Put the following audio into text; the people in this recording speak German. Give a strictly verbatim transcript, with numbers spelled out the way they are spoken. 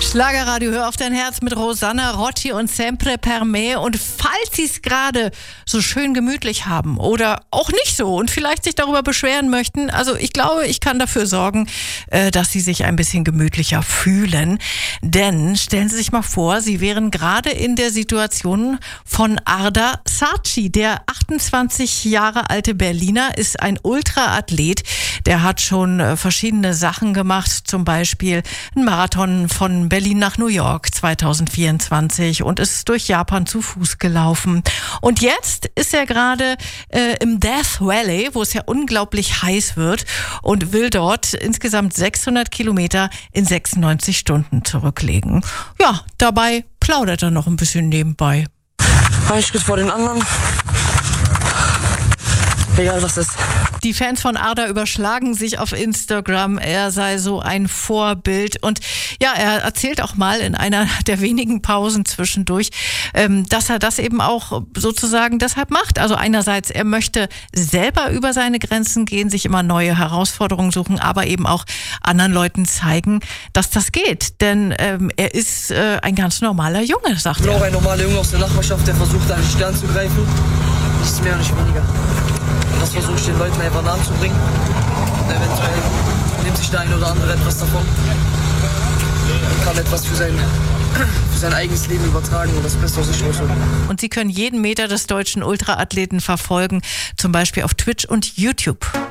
Schlagerradio, hör auf dein Herz mit Rosanna Rotti und Sempre per me. Und falls Sie es gerade so schön gemütlich haben oder auch nicht so und vielleicht sich darüber beschweren möchten, also ich glaube, ich kann dafür sorgen, dass Sie sich ein bisschen gemütlicher fühlen. Denn stellen Sie sich mal vor, Sie wären gerade in der Situation von Arda Saatchi. Der achtundzwanzig Jahre alte Berliner ist ein Ultraathlet. Der hat schon verschiedene Sachen gemacht, zum Beispiel einen Marathon von Berlin nach New York zwanzig vierundzwanzig und ist durch Japan zu Fuß gelaufen. Und jetzt ist er gerade äh, im Death Valley, wo es ja unglaublich heiß wird, und will dort insgesamt sechshundert Kilometer in sechsundneunzig Stunden zurücklegen. Ja, dabei plaudert er noch ein bisschen nebenbei. Ein Schritt vor den anderen. Egal was ist. Die Fans von Arda überschlagen sich auf Instagram, er sei so ein Vorbild. Und ja, er erzählt auch mal in einer der wenigen Pausen zwischendurch, dass er das eben auch sozusagen deshalb macht. Also einerseits, er möchte selber über seine Grenzen gehen, sich immer neue Herausforderungen suchen, aber eben auch anderen Leuten zeigen, dass das geht. Denn ähm, er ist äh, ein ganz normaler Junge, sagt er. Ich bin auch ein normaler Junge aus der Nachbarschaft, der versucht, einen Stern zu greifen. Nichts mehr, nicht weniger. Das versuche ich den Leuten einfach nahe zu bringen. Eventuell nimmt sich der eine oder andere etwas davon und kann etwas für sein, für sein eigenes Leben übertragen und das Beste aus sich rausholen. Und Sie können jeden Meter des deutschen Ultraathleten verfolgen, zum Beispiel auf Twitch und YouTube.